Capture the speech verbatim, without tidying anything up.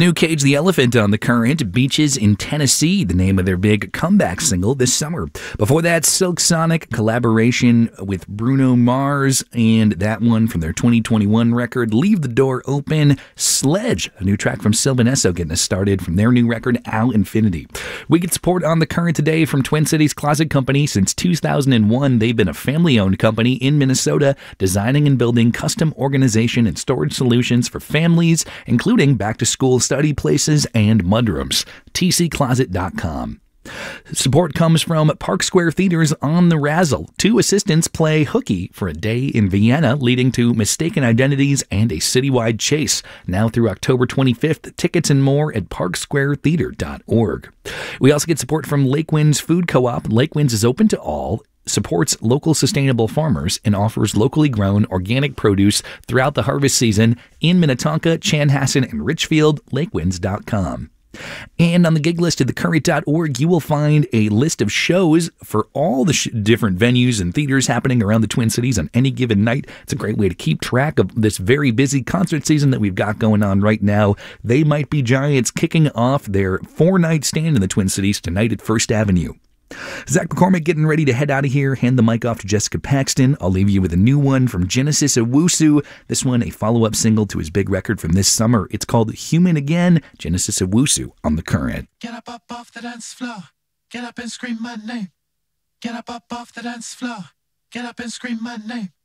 new Cage the Elephant on the Current. Beaches in Tennessee, the name of their big comeback single this summer. Before that, Silk Sonic collaboration with Bruno Mars, and that one from their twenty twenty-one record, Leave the Door Open. Sledge, a new track from Sylvan Esso, getting us started from their new record, Al Infinity. We get support on the Current today from Twin Cities Closet Company. Since two thousand one, they've been a family-owned company in Minnesota, designing and building custom organization and storage solutions for families, including back-to-school study places and mudrooms. T C closet dot com. Support comes from Park Square Theater's On the Razzle. Two assistants play hooky for a day in Vienna, leading to mistaken identities and a citywide chase. Now through October twenty-fifth, tickets and more at park square theater dot org. We also get support from Lake Winds Food Co-op. Lake Winds is open to all, supports local sustainable farmers, and offers locally grown organic produce throughout the harvest season in Minnetonka, Chanhassen, and Richfield. lake winds dot com. And on the gig list at the current dot org, you will find a list of shows for all the sh- different venues and theaters happening around the Twin Cities on any given night. It's a great way to keep track of this very busy concert season that we've got going on right now. They Might Be Giants kicking off their four-night stand in the Twin Cities tonight at First Avenue. Zach McCormick getting ready to head out of here. Hand the mic off to Jessica Paxton. I'll leave you with a new one from Genesis Owusu. This one, a follow-up single to his big record from this summer. It's called Human Again. Genesis Owusu on the Current. Get up, up off the dance floor. Get up and scream my name. Get up, up off the dance floor. Get up and scream my name.